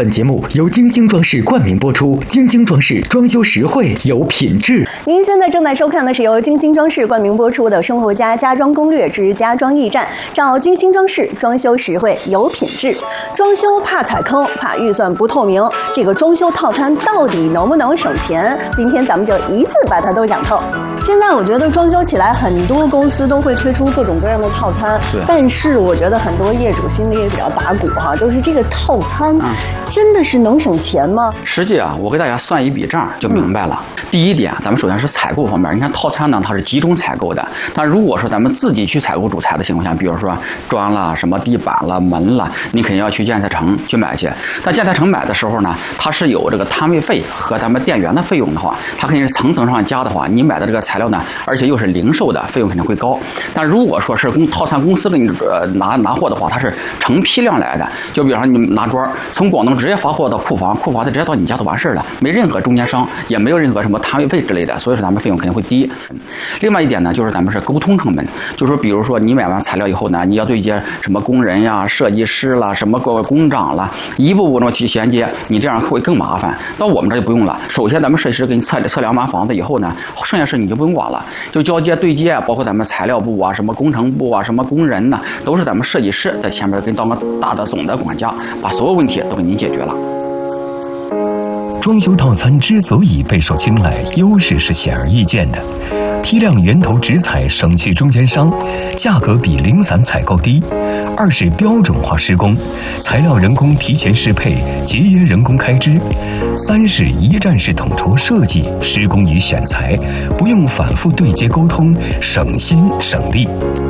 本节目由金星装饰冠名播出，金星装饰装修实惠有品质。 您现在正在收看的是由金星装饰冠名播出的《生活家家装攻略之家装驿站》，找金星装饰，装修实惠有品质。装修怕踩坑，怕预算不透明，这个装修套餐到底能不能省钱？今天咱们就一次把它都讲透。现在我觉得装修起来，很多公司都会推出各种各样的套餐，但是我觉得很多业主心里也比较打鼓哈，就是这个套餐真的是能省钱吗？ 实际啊，我给大家算一笔账就明白了。第一点，咱们首先是采购方面，你看套餐呢，它是集中采购的。但如果说咱们自己去采购主材的情况下，比如说砖啦、什么地板啦、门啦，你肯定要去建材城去买去。但建材城买的时候呢，它是有这个摊位费和咱们店员的费用的话，它肯定是层层上加的话，你买的这个材料呢，而且又是零售的，费用肯定会高。但如果说是套餐公司给你拿货的话，它是成批量来的。就比如说你拿砖从广东直接发货到库房，库房的直接到你家就完事了，没任何中间商，也没有任何什么摊位费之类的，所以说咱们费用肯定会低。另外一点呢，就是咱们是沟通成本，就是说比如说你买完材料以后呢，你要对接什么工人呀、设计师啦、什么工长啦，一步步的去衔接，你这样会更麻烦。到我们这就不用了，首先咱们设计师给你测量完房子以后呢，剩下事你就不用管了，就交接对接，包括咱们材料部啊、什么工程部啊、什么工人呐，都是咱们设计师在前面跟当个大的总的管家，把所有问题都给您解决了。 装修套餐之所以备受青睐，优势是显而易见的：批量源头直采，省去中间商，价格比零散采购低；二是标准化施工，材料人工提前适配，节约人工开支；三是一站式统筹设计、施工与选材，不用反复对接沟通，省心省力。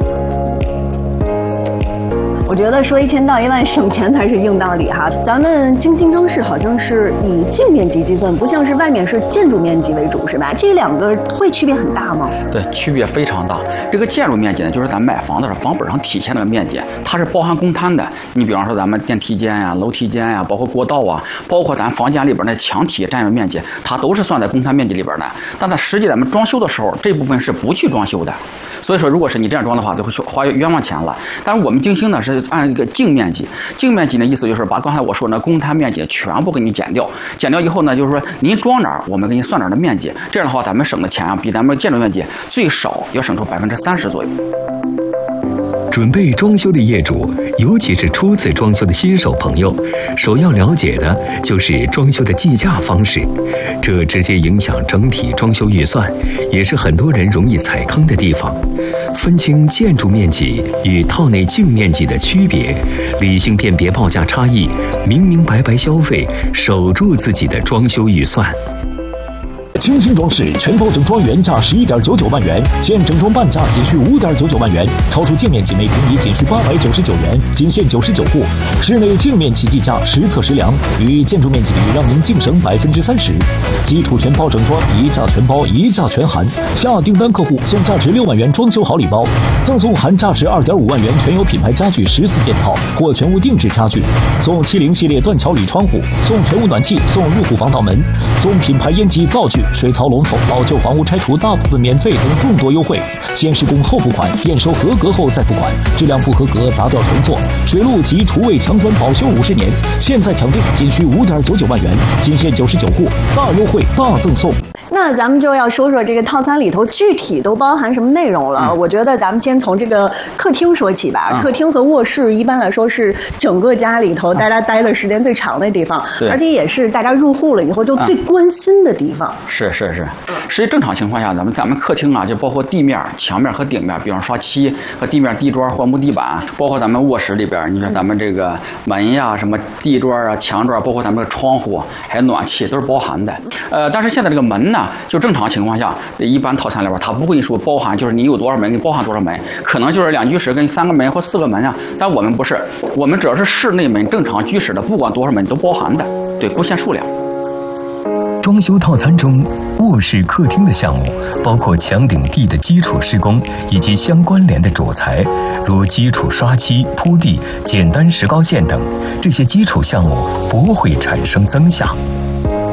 我觉得说1000到1万省钱才是硬道理哈。咱们金星装饰好像是以净面积计算，不像是外面是建筑面积为主，是吧？这两个会区别很大吗？ 对，区别非常大。这个建筑面积呢，就是咱买房的时候房本上体现的面积，它是包含公摊的。你比方说咱们电梯间呀、楼梯间呀，包括过道啊，包括咱房间里边的墙体占用面积，它都是算在公摊面积里边的。但它实际咱们装修的时候，这部分是不去装修的。所以说，如果是你这样装的话，就会花冤枉钱了。但是我们金星呢是按一个净面积，净面积的意思就是把刚才我说的公摊面积全部给你减掉，减掉以后呢，就是说您装哪儿，我们给你算哪儿的面积。这样的话，咱们省的钱啊，比咱们建筑面积最少要省出30%左右。 准备装修的业主，尤其是初次装修的新手朋友，首要了解的就是装修的计价方式，这直接影响整体装修预算，也是很多人容易踩坑的地方。分清建筑面积与套内净面积的区别，理性辨别报价差异，明明白白消费，守住自己的装修预算。 金星装饰全包整装原价11.99万元，现整装半价仅需5.99万元，超出净面积每平米仅需899元，仅限99户。室内净面积计价实测实量，与建筑面积比让您净省30%。基础全包整装，一价全包，一价全含。下订单客户送价值6万元装修好礼包，赠送含价值2.5万元全有品牌家具14件套或全屋定制家具，送70系列断桥铝窗户，送全屋暖气，送入户防盗门，送品牌烟机灶具、水槽龙头，老旧房屋拆除大部分免费等众多优惠。先施工后付款，验收合格后再付款，质量不合格砸掉重做。水路及厨卫墙砖保修50年，现在抢订仅需5.99万元，仅限99户，大优惠大赠送。 那咱们就要说说这个套餐里头具体都包含什么内容了。我觉得咱们先从这个客厅说起吧。客厅和卧室一般来说是整个家里头大家待的时间最长的地方，而且也是大家入户了以后就最关心的地方。 是。实际正常情况下，咱们客厅啊，就包括地面、墙面和顶面，比方刷漆和地面地砖、黄木地板，包括咱们卧室里边，你说咱们这个门呀、什么地砖啊、墙砖，包括咱们的窗户还有暖气都是包含的。但是现在这个门呢，就正常情况下，一般套餐里边它不会说包含，就是你有多少门，你包含多少门，可能就是2居室跟3个门或4个门啊。但我们不是，我们只要是室内门正常居室的，不管多少门都包含的，对，不限数量。 装修套餐中，卧室、客厅的项目包括墙顶地的基础施工以及相关联的主材，如基础刷漆、铺地、简单石膏线等，这些基础项目不会产生增项。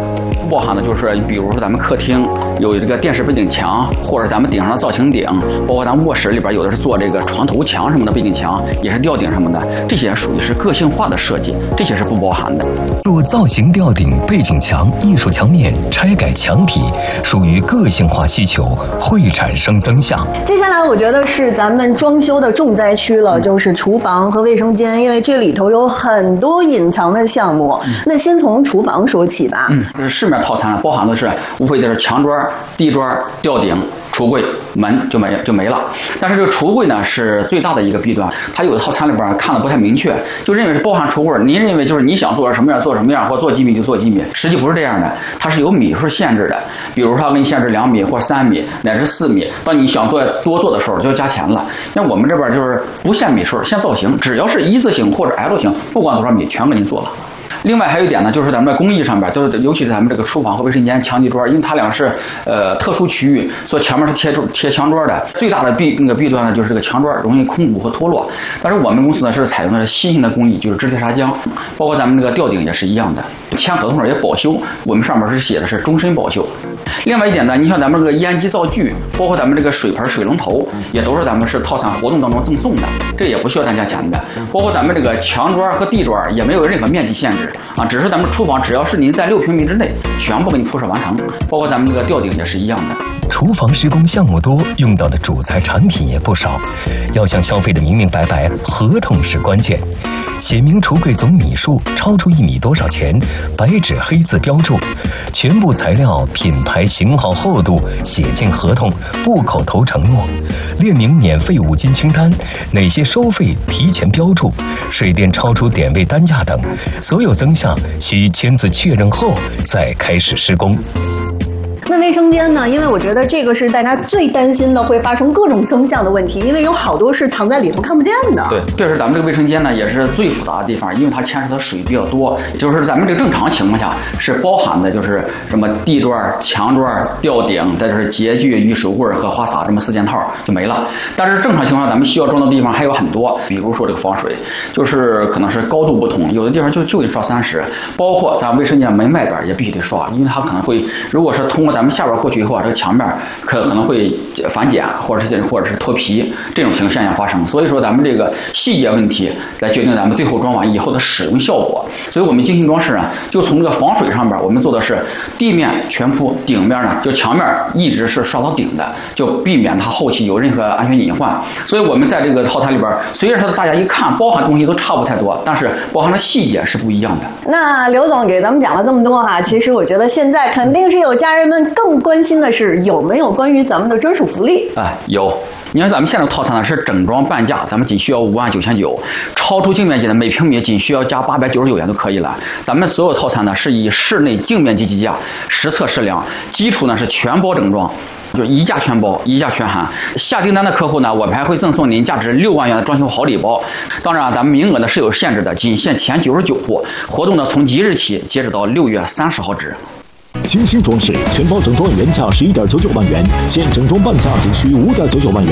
包含的就是比如说咱们客厅有这个电视背景墙，或者咱们顶上的造型顶，包括咱们卧室里边有的是做这个床头墙什么的背景墙，也是吊顶什么的，这些属于是个性化的设计，这些是不包含的。 做造型吊顶、背景墙、艺术墙面、拆改墙体，属于个性化需求，会产生增项。 接下来我觉得是咱们装修的重灾区了，就是厨房和卫生间，因为这里头有很多隐藏的项目。那先从厨房说起吧。 这市面套餐包含的是无非就是墙砖、地砖、吊顶、橱柜、门就没了。但是这个橱柜呢是最大的一个弊端，它有的套餐里边看的不太明确，就认为是包含橱柜，您认为就是你想做什么样做什么样，或做几米就做几米，实际不是这样的，它是有米数限制的。比如说它给你限制2米或3米乃至4米，当你想多做的时候就要加钱了。那我们这边就是不限米数，限造型，只要是一字形或者 L 型，不管多少米全给您做了。另外还有一点呢，就是咱们的工艺上边，都是尤其是咱们这个厨房和卫生间墙地砖，因为它俩是特殊区域，所以墙面是贴墙砖的。最大的弊端呢，就是这个墙砖容易空鼓和脱落。但是我们公司呢是采用的新型的工艺，就是支铁砂浆，包括咱们这个吊顶也是一样的。签合同上也保修，我们上面是写的是终身保修。另外一点呢，你像咱们这个烟机灶具，包括咱们这个水盆、水龙头，也都是咱们是套餐活动当中赠送的，这也不需要单加钱的。包括咱们这个墙砖和地砖也没有任何面积限制。只是咱们厨房只要是您在6平米之内，全部给你铺设完成，包括咱们这个吊顶也是一样的。 厨房施工项目多，用到的主材产品也不少，要向消费的明明白白，合同是关键。写明橱柜总米数，超出1米多少钱，白纸黑字标注，全部材料、品牌、型号、厚度写进合同，不口头承诺，列明免费5金清单，哪些收费提前标注，水电超出点位单价等，所有增项需签字确认后再开始施工。 那卫生间呢？因为我觉得这个是大家最担心的，会发生各种增项的问题，因为有好多是藏在里头看不见的。 对，确实咱们这个卫生间呢也是最复杂的地方，因为它牵扯的水比较多。就是咱们这个正常情况下是包含的，就是什么地砖、墙砖、吊顶，再就是洁具、浴手柜和花洒这么4件套就没了。但是正常情况下，咱们需要装的地方还有很多，比如说这个防水，就是可能是高度不同，有的地方就得刷30，包括咱卫生间门外边也必须得刷，因为它可能会，如果是通过咱们下边过去以后啊，这个墙面可能会反碱或者是脱皮，这种现象发生。所以说咱们这个细节问题来决定咱们最后装完以后的使用效果。所以我们精心装饰啊，就从这个防水上边，我们做的是地面全铺，顶面呢就墙面一直是刷到顶的，就避免它后期有任何安全隐患。所以我们在这个套餐里边，虽然说大家一看包含东西都差不太多，但是包含的细节是不一样的。 那刘总给咱们讲了这么多哈，其实我觉得现在肯定是有家人们更关心的是有没有关于咱们的专属福利。 有。你看咱们现在的套餐呢是整装半价，咱们仅需要59900，超出净面积的每平米仅需要加899元就可以了。咱们所有套餐呢是以室内净面积计价，实测实量，基础呢是全包整装，就是一价全包，一价全含。下订单的客户呢，我们还会赠送您价值6万元的装修好礼包。当然咱们名额呢是有限制的，仅限前99户。活动呢从即日起截止到6月30号止。 精心装饰全包整装原价11.99万元，现整装半价仅需5.99万元。